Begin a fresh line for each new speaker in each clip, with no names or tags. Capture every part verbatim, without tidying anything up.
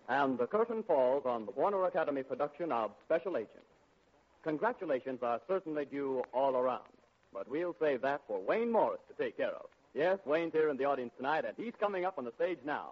And the curtain falls on the Warner Academy production of Special Agent. Congratulations are certainly due all around, but we'll save that for Wayne Morris to take care of. Yes, Wayne's here in the audience tonight, and he's coming up on the stage now.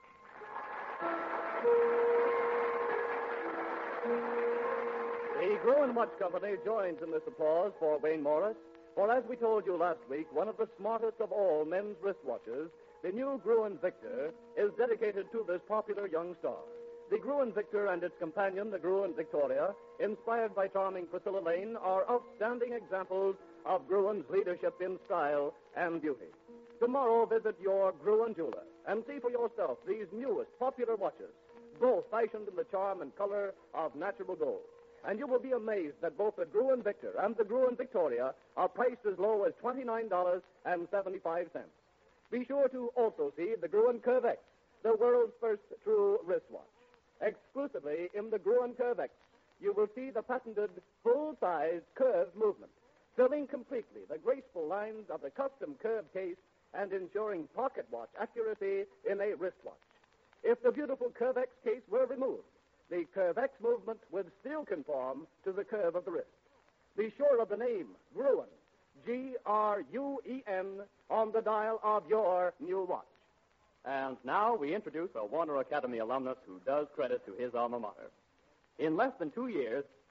The Gruen Watch Company joins in this applause for Wayne Morris, for as we told you last week, one of the smartest of all men's wristwatches, the new Gruen Victor, is dedicated to this popular young star. The Gruen Victor and its companion, the Gruen Victoria, inspired by charming Priscilla Lane, are outstanding examples of Gruen's leadership in style and beauty. Tomorrow, visit your Gruen jeweler and see for yourself these newest popular watches, both fashioned in the charm and color of natural gold. And you will be amazed that both the Gruen Victor and the Gruen Victoria are priced as low as twenty-nine dollars and seventy-five cents. Be sure to also see the Gruen Curve X, the world's first true wristwatch. Exclusively in the Gruen Curve X, you will see the patented full-size curved movement, filling completely the graceful lines of the custom curved case and ensuring pocket watch accuracy in a wristwatch. If the beautiful Curve X case were removed, the Curve X movement would still conform to the curve of the wrist. Be sure of the name, Gruen, G R U E N, on the dial of your new watch. And now we introduce a Warner Academy alumnus who does credit to his alma mater. In less than two years,